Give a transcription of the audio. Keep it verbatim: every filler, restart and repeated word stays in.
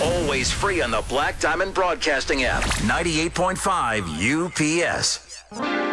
Always free on the Black Diamond Broadcasting app. ninety-eight point five U P S.